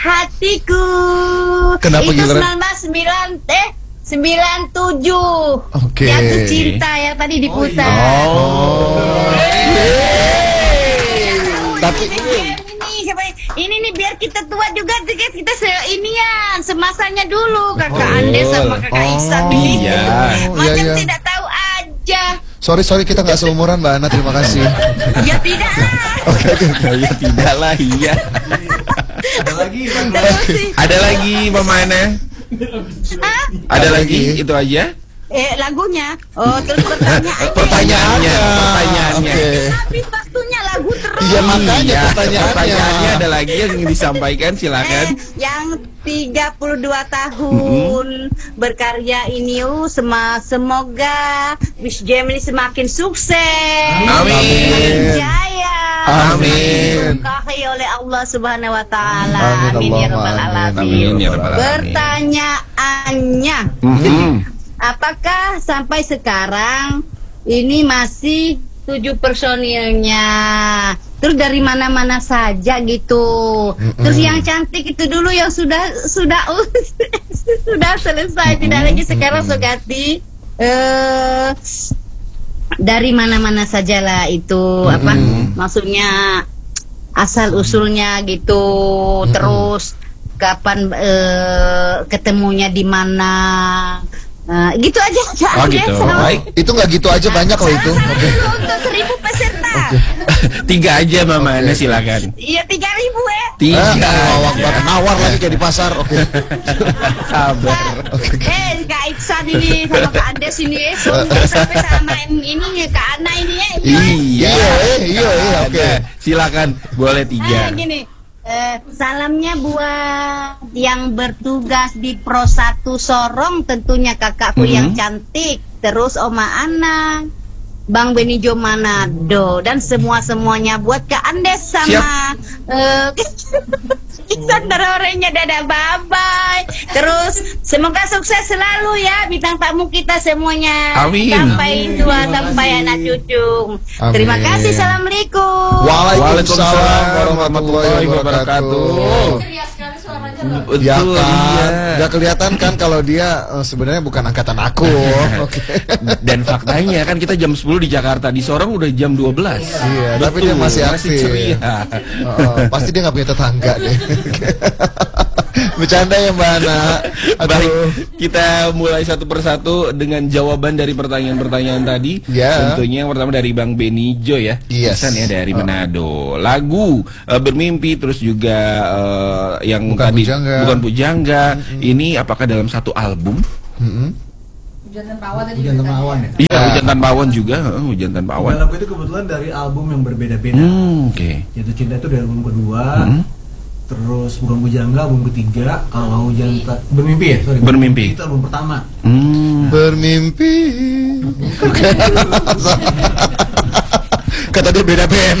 hatiku. Kenapa itu giliran? 97. Oke. Jatuh cinta yang tadi diputar. Tapi ini nih biar kita tua juga, kita inian semasanya dulu kakak Ande sama kakak Iksan ini. iya. Macam Iya. tidak tahu aja. sorry kita nggak seumuran Mbak Ana, terima kasih. Ya tidak lah. Ya tidak lah, iya. Terus sih. Ada lagi Mama Ana? Hah? Ada lagi? Itu aja? Lagunya. Oh, terus pertanyaannya. Pertanyaannya. Oke. Habis waktunya lagu terus. Iya, makanya pertanyaannya ada lagi yang ingin disampaikan, silakan. Yang 32 tahun berkarya ini semoga Miss Jam ini semakin sukses. Amin. Jaya. Amin. Diberkahi oleh Allah Subhanahu wa taala. Amin, Amin ya Allahumma rabbal amin. alamin. Amin ya rabbal alamin. Pertanyaannya, apakah sampai sekarang ini masih 7 personilnya? Terus dari mana-mana saja gitu. Terus yang cantik itu dulu yang sudah sudah selesai, tidak lagi sekarang Sugati. Dari mana-mana sajalah itu apa? Maksudnya asal usulnya gitu. Terus kapan ketemunya di mana? Gitu aja. Oh gitu. Baik. Itu nggak gitu aja, banyak loh itu. Oke. Untuk 1000 peserta. 3 aja Mama Ana, silakan. Iya 3000 ya. 3. Nawar lagi kayak di pasar. Oke. Sabar. Kak Iksan ini sama Kak Andes ini sungguh sampai sama ini Kak Ana ini ya. Iya. Oke. Ada. Silakan, boleh 3. Gini. Salamnya buat yang bertugas di Pro 1 Sorong, tentunya kakakku yang cantik, terus Oma Ana, Bang Benijo Manado, dan semuanya buat Kak Andes sama Iksan orangnya. Dadah, bye-bye. Terus semoga sukses selalu ya bintang tamu kita semuanya. Amin. Sampai tua, sampai anak cucu. Amin. Terima kasih. Assalamualaikum. Waalaikumsalam warahmatullahi wabarakatuh. Ceria sekali suaranya. Ya Betul, kan, iya. nggak kelihatan kan kalau dia sebenarnya bukan angkatan aku. Oke. Dan faktanya kan kita jam 10 di Jakarta, di Sorong udah jam 12. Iya, tapi dia masih aktif. ceria. Pasti dia nggak punya tetangga deh. Bercanda ya Mbak Ana. Baik, kita mulai satu persatu dengan jawaban dari pertanyaan-pertanyaan tadi. Ya. Tentunya yang pertama dari Bang Benijo ya. Yes. Pesan ya dari Manado. Lagu Bermimpi, terus juga yang Bukan tadi Pujangga. Bukan Pujangga. Ini apakah dalam satu album? Hujan tanpa awan tadi. Hujan tanpa awan ya? Iya, Hujan Tanpa Awan juga. Hujan Tanpa Awan. Lagu itu kebetulan dari album yang berbeda-beda. Oke. Jatuh Cinta itu dari album kedua. Terus Bukan Pujangga album ketiga. Kalau Bermimpi ya, sorry. Bermimpi. Itu album pertama. Bermimpi. Kata dia beda band.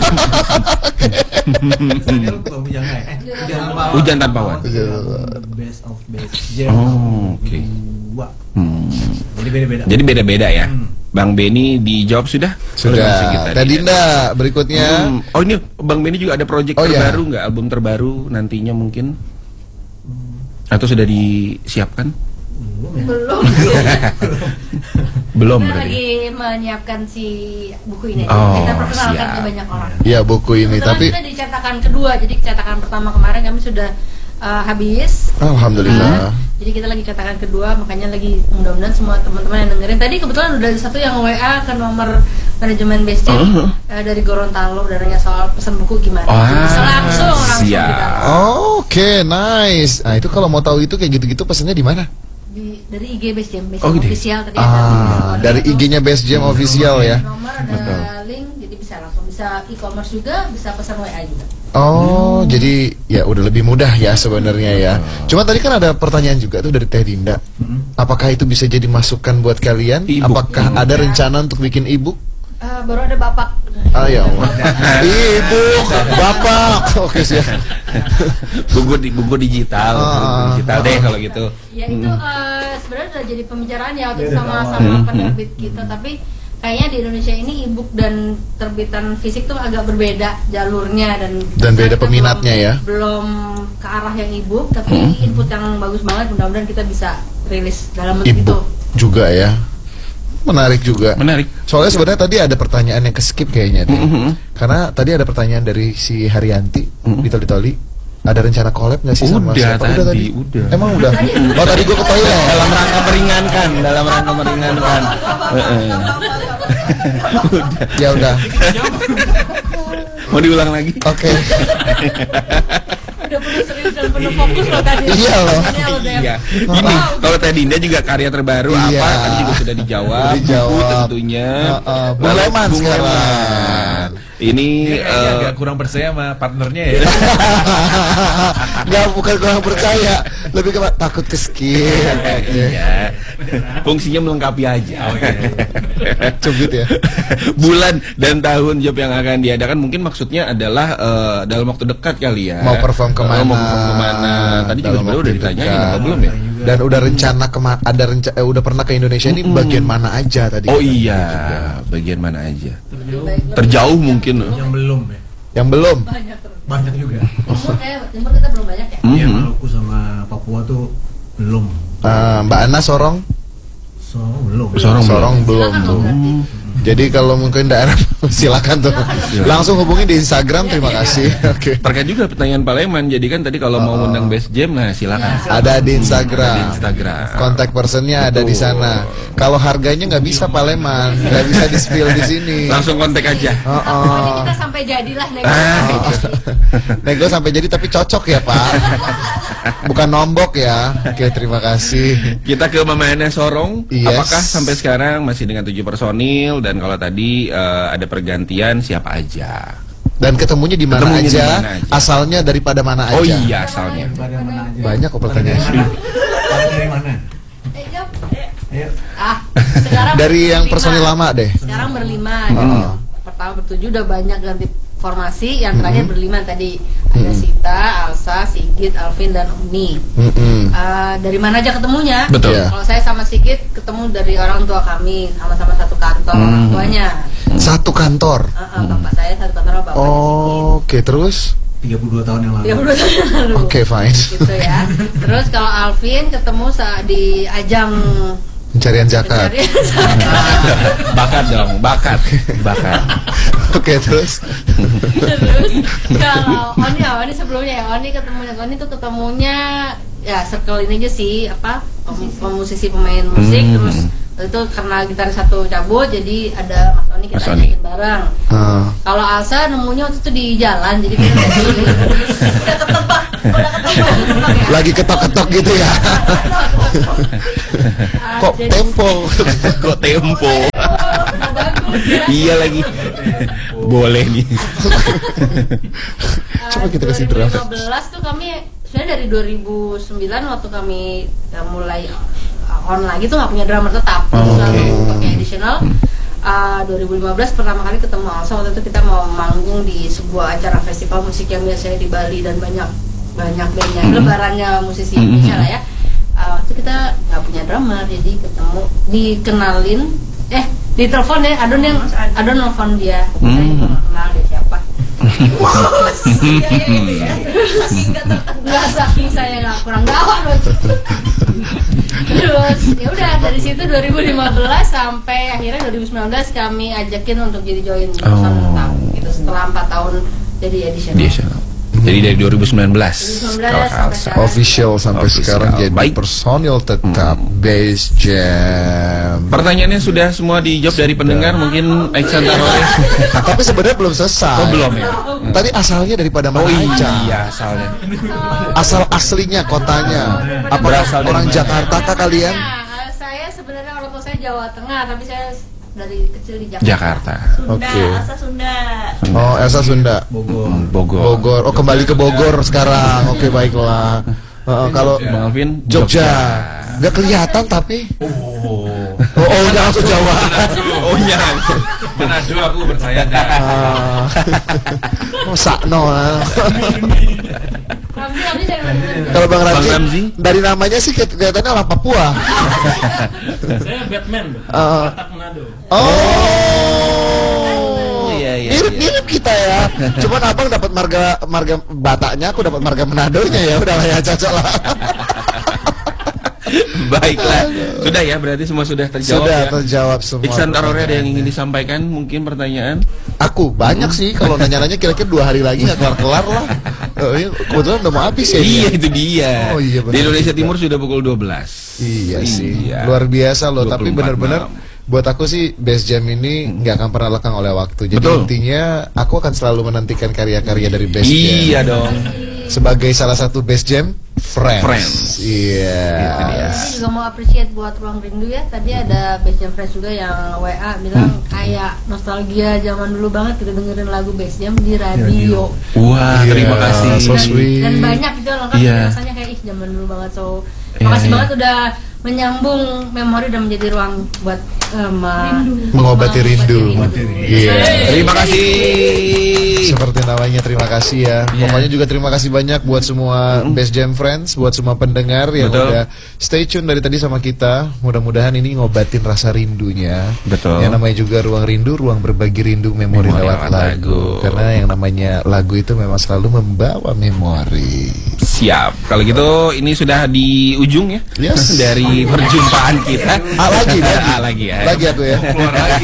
Ini Bukan Pujangga ya? Hujan Tanpa Awan. Best of Best Jam. Oke. Dua. Jadi beda-beda. Jadi beda-beda ya. Bang Beni dijawab sudah? Oleh Bang Sigit Sudah. tadi. Dan Dinda berikutnya. Oh ini Bang Beni juga ada project Oh, iya. terbaru nggak? Album terbaru nantinya mungkin? Atau sudah disiapkan? Belum. Belum Kita berarti. lagi menyiapkan si buku ini. Oh, Kita perkenalkan siap. ke banyak orang. Ya buku ini, Kebetulan tapi kita di cetakan kedua, jadi cetakan pertama kemarin kami sudah habis. alhamdulillah. Jadi kita lagi cetakan kedua, makanya lagi mudah-mudahan semua teman-teman yang dengerin. Tadi kebetulan udah ada satu yang WA ke nomor manajemen Best Jam dari Gorontalo, udah nanya soal pesan buku gimana. Bisa langsung siap. kita. Oke, nice. Nah itu kalau mau tahu itu kayak gitu-gitu pesannya di mana? Dari IG Best Jam, Best Oh, Jam gitu. official tadi ada Dari IG-nya Best Jam official ya. nomor, ada link, jadi bisa langsung, bisa e-commerce juga, bisa pesan WA juga. Oh, jadi ya udah lebih mudah ya sebenarnya ya. Cuma tadi kan ada pertanyaan juga tuh dari Teh Dinda. Apakah itu bisa jadi masukan buat kalian? E-book. Apakah ada rencana untuk bikin e-book? Baru ada bapak. Ah ya Allah. E-book, bapak. Oke siap. buku digital, digital deh kalau gitu. Ya itu sebenarnya udah jadi pembicaraan ya waktu itu sama penerbit kita, tapi kayaknya di Indonesia ini e-book dan terbitan fisik tuh agak berbeda jalurnya Dan beda kita peminatnya ya. belum ke arah yang e-book, tapi input yang bagus banget, mudah-mudahan kita bisa rilis dalam bentuk itu. E-book juga ya. Menarik juga. Menarik. Soalnya sebenarnya tadi ada pertanyaan yang ke-skip kayaknya deh. Karena tadi ada pertanyaan dari si Haryanti di Toli-Toli. Ada rencana collab nggak sih sama Udah siapa? tadi, udah. Emang udah? Oh tadi gue ke toilet. Dalam rangka meringankan. Udah. Ya udah. Mau diulang lagi? Oke. Udah penuh serius dan penuh fokus loh tadi. Iya loh. Ini udah Iya. Ini kalau Teh Dinda juga karya terbaru Iya. apa? Tadi juga sudah dijawab. Dijawab. Buku tentunya. Bung Lalu Leman Bung sekarang. Leman. Ini Dia kayaknya agak kurang percaya sama partnernya ya. Nggak, bukan kurang percaya, lebih ke takut ke-skip. iya. Fungsinya melengkapi aja. Cubit ya. Bulan dan tahun job yang akan diadakan mungkin maksudnya adalah dalam waktu dekat kali ya. Mau perform kemana? Mau perform kemana? Tadi juga Dalam sebenarnya waktu udah ditanyain dekat. apa belum ya? Dan udah rencana udah pernah ke Indonesia ini bagian mana aja tadi? Oh iya, bagian mana aja? Terjauh mungkin. Yang belum ya. Yang belum. banyak terus. Banyak juga. Timur kita belum banyak ya. Iya, Maluku sama Papua tuh belum. Mbak Ana Sorong? Belum. Sorong belum Silakan tuh. dong, berarti. Jadi kalau mungkin daerah silakan tuh. Langsung hubungi di Instagram. Terima kasih. Oke. Terkait juga pertanyaan Pak Leman. Jadi kan tadi kalau mau undang Best Jam, nah silakan. Ada di Instagram. Ada di Instagram. Kontak personnya ada di sana. Kalau harganya nggak bisa Pak Leman, nggak bisa di spill di sini. Langsung kontak aja. Pokoknya kita sampai jadilah nego. Nego sampai jadi tapi cocok ya Pak. Bukan nombok ya. Oke, terima kasih. Kita ke Mama Ana Sorong. Yes. Apakah sampai sekarang masih dengan 7 personil? Dan kalau tadi ada pergantian siapa aja? Dan ketemunya di mana Ketemunya di aja, mana aja. asalnya daripada mana aja. Oh iya asalnya. Pada mana aja. Banyak kok pertanyaan. Dari mana? Jawab. Ayo. Sekarang Dari yang berlima. personil lama deh. Sekarang berlima. Jadi pertama bertujuh udah banyak ganti formasi. Yang terakhir berlima tadi ada Sita, Alsa, Sigit, Alvin dan Uni. Dari mana aja ketemunya? Betul. Iya. Kalau saya sama Sigit ketemu dari orang tua kami, sama-sama satu kantor orang tuanya. Satu kantor. Bapak saya satu kantor sama bapaknya Sigit. Oke, terus 32 tahun yang lalu. 32 tahun yang lalu. oke fine. Gitu ya. Terus kalau Alvin ketemu di ajang Pencarian zakat. pencarian Bakat dong, bakat. Oke, terus Terus kalau Oni sebelumnya ya Oni tuh ketemunya ya circle ini aja sih apa musisi pemain musik terus itu karena gitar satu cabut jadi ada Mas Oni kita Mas Oni. ajakin bareng. Ah. Kalau Alsa nemunya waktu itu di jalan jadi kita udah ketebak ya. Lagi ketok-ketok gitu ya. Kok Jadi- tempo? Kok tempo? bagus ya. Iya lagi. Boleh nih. Coba kita kasih drum. 2015 tuh kami sebenarnya dari 2009 waktu kami mulai on lagi tuh nggak punya drummer tetap, selalu pakai additional. 2015 pertama kali ketemu Alsa waktu itu kita mau manggung di sebuah acara festival musik yang biasanya di Bali dan banyak bandnya lebarannya musisi Indonesia lah ya. Waktu kita nggak punya drummer jadi ketemu dikenalin ditelepon ya Adon nelfon dia saya juga nggak kenal dia siapa. Nggak saking saya nggak kurang gawat loh. Terus ya udah dari situ 2015 sampai akhirnya 2019 kami ajakin untuk jadi join bersama tetap gitu setelah 4 tahun jadi additional. Jadi dari 2019 2019 kalau sampai Alsa. sekarang. Official sampai Official. sekarang jadi Baik. personil tetap Bass Jam. Pertanyaannya sudah semua dijawab dari pendengar mungkin Iksan Taroleh. Tapi sebenarnya belum selesai. Oh belum ya? Tadi asalnya daripada mana Oh aja? iya asalnya. Asal aslinya kotanya. Apa Berasal dari orang mana? Jakarta kah kalian? Nah, saya sebenarnya orang tua saya Jawa Tengah tapi saya dari kecil di Jakarta. Jakarta. Oke. Asa Sunda. Oh, Elsa Sunda. Bogor. Bogor. Oh, kembali ke Bogor sekarang. Oke, baiklah. Kalau Bang Alvin Jogja. Nggak kelihatan tapi. Oh, nggak langsung Jawa. Oh iya. Manado aku percaya dah. Oh, sakno. Ramzi saya dengar. Kalau Bang Bang Ramzi, Ramzi? dari namanya sih kelihatannya orang Papua. Saya Batman. Uh, Batak Manado. Oh, Iya, iya, mirip-mirip kita ya. Cuman abang dapat marga Bataknya, aku dapat marga Manadonya ya. Udah lah ya, cocok lah. Baiklah, sudah ya, berarti semua sudah terjawab Sudah ya. terjawab semua. Iksan Tarore ada yang ingin disampaikan mungkin pertanyaan? Aku banyak sih, kalau nanya-nanya kira-kira 2 hari lagi nggak kelar-kelar lah. Kebetulan udah mau habis ya. Iya, ini. itu dia. Oh, iya, benar Di Indonesia juga. Timur sudah pukul 12. Iya sih, Iya. luar biasa loh. 24 Tapi benar-benar malam. buat aku sih Best Jam ini nggak akan pernah lekang oleh waktu. Jadi Betul. intinya aku akan selalu menantikan karya-karya dari Best Jam. Iya dong. Sebagai salah satu Best Jam Friends. Friends. Iya. Itu dia. Saya juga mau appreciate buat Ruang Rindu ya. Tadi ada Best Jam Friends juga yang WA bilang kayak nostalgia zaman dulu banget kita dengerin lagu Best Jam di radio. Wah, Iya, terima kasih. so sweet. Dan banyak itu lengkap Iya. rasanya kayak zaman dulu banget. So Iya, makasih iya. banget udah menyambung memori dan menjadi ruang buat Mengobati rindu. Iya. Terima kasih. Seperti namanya, terima kasih ya. Iya. Pokoknya juga terima kasih banyak buat semua Best Jam Friends, buat semua pendengar yang Betul. udah stay tune dari tadi sama kita. Mudah-mudahan ini ngobatin rasa rindunya. Betul. Yang namanya juga ruang rindu, ruang berbagi rindu, memori Memori lewat lewat lagu. lagu. Karena yang namanya lagu itu memang selalu membawa memori. Siap. Kalau gitu ini sudah di ujung ya. Yes. Dari perjumpaan kita. Lagi. Lagi ya. Lagi aku ya. Keluar lagi.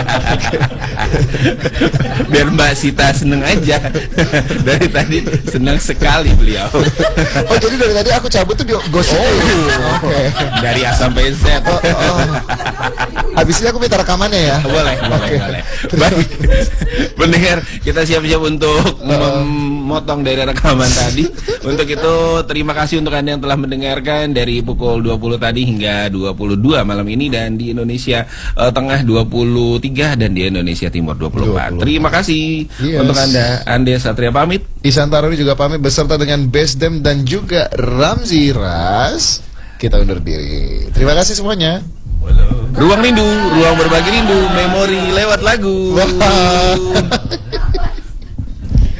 Biar Mbak Sita seneng aja. Dari tadi senang sekali beliau. Oh, jadi dari tadi aku cabut tuh di gosip. Oke. Dari A sampai Z. Oh. Habis ini aku minta rekamannya ya. Boleh. Baik. Pendengar, kita siap-siap untuk memotong dari rekaman tadi. Untuk itu terima kasih untuk Anda yang telah mendengarkan dari pukul 20 tadi hingga 22 malam ini, dan di Indonesia Tengah 23 dan di Indonesia Timur 24. Terima kasih Yes. untuk Anda. Ande Satria pamit. Ihsan Taruri juga pamit beserta dengan Best Dem dan juga Ramzi Ras. Kita undur diri. Terima kasih semuanya. Ruang rindu, ruang berbagi rindu, memori lewat lagu. Wah.